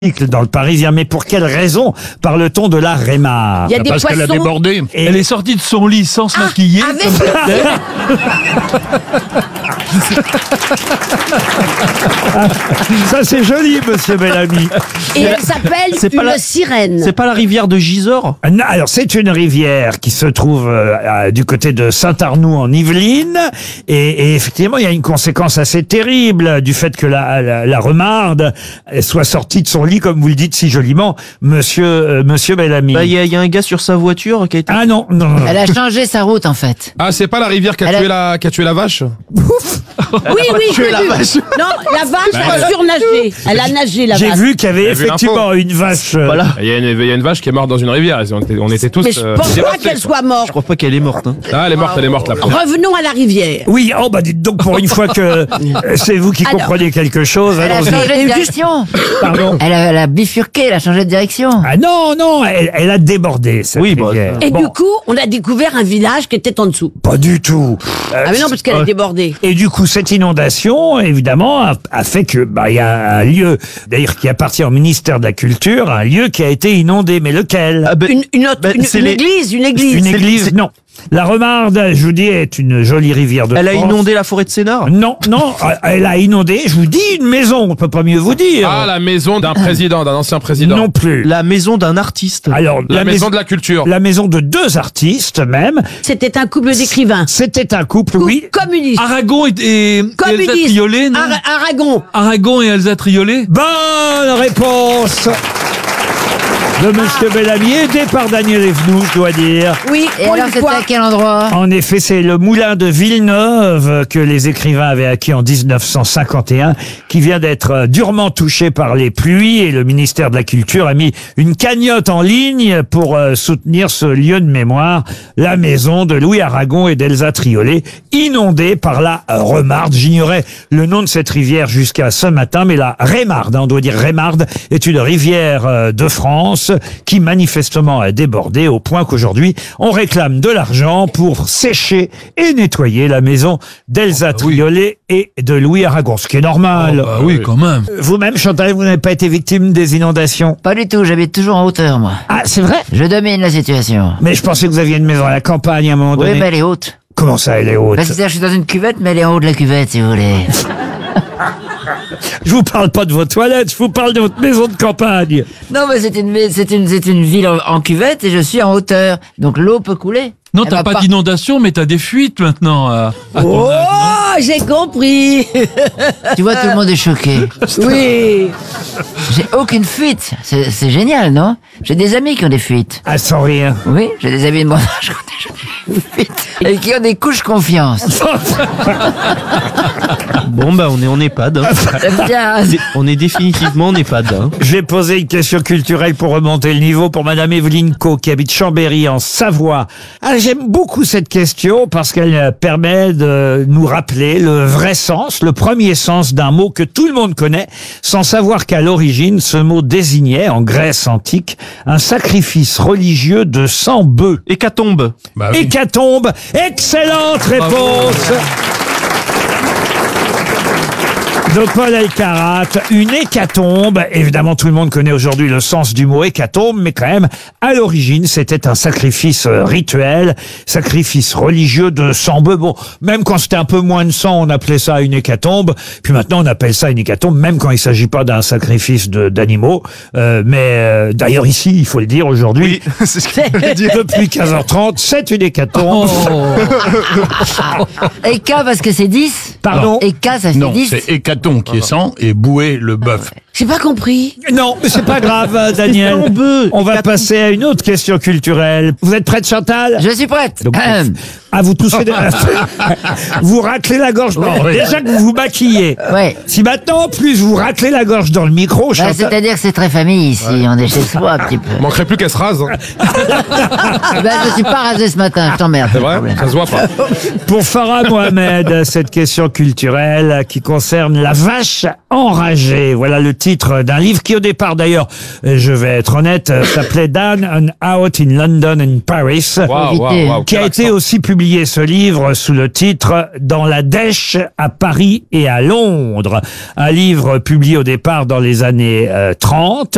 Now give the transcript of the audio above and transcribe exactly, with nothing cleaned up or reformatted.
dans le Parisien, mais pour quelle raison parle-t-on de la Rémar? Il y a des Parce qu'elle a poissons. débordé. Et- Elle est sortie de son lit sans se Ah, maquiller. avec comme le- elle. Ça c'est joli, monsieur Bellamy. Et elle s'appelle c'est pas une la- sirène. C'est pas la rivière de Gisors? Non, alors c'est une rivière qui se trouve euh, à- du côté de Saint-Arnoux en Yvelines, et, et effectivement il y a une conséquence assez terrible du fait que la, la, la remarde soit sortie de son lit, comme vous le dites si joliment, monsieur euh, monsieur Bellamy. Bah, il y, a- il y a un gars sur sa voiture qui a été... Ah non, non, non. Elle a changé sa route en fait. Ah, c'est pas la rivière qui a, Elle a- tué, la, qui a tué la vache? Oui, oui, j'ai la vu. vache. Non, la vache a surnagé. Elle a nagé, la J'ai vache. vu qu'il y avait J'ai vu effectivement une vache. euh, Voilà. Il y, a une, il y a une vache qui est morte dans une rivière. On était, on était tous. Mais je euh, pense pas dévastés, qu'elle quoi. soit morte. Je crois pas qu'elle est morte. Hein. Ah, elle est morte, elle est morte là. Revenons à la rivière. Oui, oh bah dites donc pour une fois que euh, c'est vous qui Alors. comprenez quelque chose. Elle a allons-y. changé de Et direction. Pardon. Elle a, elle a bifurqué, elle a changé de direction. Ah non, non, elle, elle a débordé cette Oui, bah, rivière. Et Bon, du coup, on a découvert un village qui était en dessous. pas du tout. Euh, Ah mais non, parce qu'elle a débordé. Et du coup, cette inondation, évidemment, a, a fait que bah il y a un lieu, d'ailleurs qui appartient au ministère de la Culture, un lieu qui a été inondé. Mais lequel? Ah, bah, Une, une autre, bah, une, c'est une les- église, une église. Une c'est- église? c'est- Non. La Remarde, je vous dis, est une jolie rivière de Elle a France. inondé la forêt de Sénart? Non, non, elle a inondé, je vous dis, une maison, on peut pas mieux vous dire. Ah, la maison d'un président, d'un ancien président. non plus. La maison d'un artiste. Alors, La, maison de la culture. la maison de deux artistes même. C'était un couple d'écrivains. C'était un couple, Couple oui. communiste. Aragon et, et- et Elsa Communiste. Triolet, non Ara- Aragon. Aragon et Elsa Triolet. Bonne réponse de Monsieur Bellamy, aidé par Daniel Evenou, je dois dire. Oui, Et pour alors une c'était fois. à quel endroit? En effet, c'est le moulin de Villeneuve que les écrivains avaient acquis en dix-neuf cent cinquante et un, qui vient d'être durement touché par les pluies, et le ministère de la Culture a mis une cagnotte en ligne pour euh, soutenir ce lieu de mémoire, la maison de Louis Aragon et d'Elsa Triolet, inondée par la euh, Remarde. J'ignorais le nom de cette rivière jusqu'à ce matin, mais la Rémarde, hein, on doit dire Rémarde, est une rivière euh, de France qui manifestement a débordé au point qu'aujourd'hui on réclame de l'argent pour sécher et nettoyer la maison d'Elsa Triolet et de Louis Aragon, ce qui est normal. Bah oui, quand même. Vous-même, Chantal, vous n'avez pas été victime des inondations? Pas du tout, j'habite toujours en hauteur moi. Ah, c'est vrai? Je domine la situation. Mais je pensais que vous aviez une maison à la campagne à un moment Oui, donné. mais elle est haute. Comment ça, elle est haute? Parce que c'est-à-dire, je suis dans une cuvette, mais elle est en haut de la cuvette si vous voulez. Je vous parle pas de vos toilettes, je vous parle de votre maison de campagne. Non, mais c'est une, c'est une, c'est une ville en, en cuvette et je suis en hauteur. Donc l'eau peut couler. Non, Elle t'as va pas d'inondation, mais t'as des fuites maintenant. à- à ton Oh, âge, non j'ai compris. Tu vois, tout le monde est choqué. Oui. J'ai aucune fuite. C'est c'est génial, non? J'ai des amis qui ont des fuites. Ah, sans rien. Oui, j'ai des amis de mon âge qui ont déjà des fuites. Et qui ont des couches confiance. Bon, bah, on est en EHPAD. Hein. J'aime bien. Dé- On est définitivement en EHPAD. Hein. Je vais poser une question culturelle pour remonter le niveau pour Madame Evelyne Co, qui habite Chambéry, en Savoie. Ah, j'aime beaucoup cette question parce qu'elle euh, permet de nous rappeler le vrai sens, le premier sens d'un mot que tout le monde connaît, sans savoir qu'à l'origine, ce mot désignait, en Grèce antique, un sacrifice religieux de cent bœufs. Hécatombe. Bah oui. Hécatombe, excellente réponse de Paul Elkarat, une hécatombe. Évidemment, tout le monde connaît aujourd'hui le sens du mot hécatombe, mais quand même, à l'origine, c'était un sacrifice euh, rituel, sacrifice religieux de cent bœufs. Bon, même quand c'était un peu moins de cent, on appelait ça une hécatombe. Puis maintenant, on appelle ça une hécatombe, même quand il s'agit pas d'un sacrifice de- d'animaux. Euh, mais euh, d'ailleurs, ici, il faut le dire aujourd'hui, Oui, c'est ce que je voulais dire. depuis quinze heures trente, c'est une hécatombe. Et K parce que c'est dix. Pardon? Et K, ça fait Non, dix. c'est hécaton qui est cent et boué le bœuf. J'ai pas compris. Non, mais c'est pas grave, euh, Daniel. cent bœufs. On va passer à une autre question culturelle. Vous êtes prête, Chantal? Je suis prête. Donc, Ahem. ah, vous toussez, des- vous raclez la gorge. Non, oui. déjà que vous vous maquillez. Ouais. Si maintenant, en plus, vous raclez la gorge dans le micro, Bah, Chantal. c'est-à-dire que c'est très famille ici, on est chez soi un petit peu. Manquerait plus qu'elle se rase. Hein. Eh ben, je suis pas rasé ce matin, je t'emmerde. C'est pas de vrai? problème. Ça se voit pas. Pour Farah Mohamed, cette question culturelle qui concerne la vache enragée. Voilà le titre d'un livre qui, au départ, d'ailleurs, je vais être honnête, s'appelait Down and Out in London and Paris. Waouh, waouh, waouh. Qui a Quel été accent. aussi publié ce livre sous le titre Dans la dèche à Paris et à Londres. Un livre publié au départ dans les années euh, trente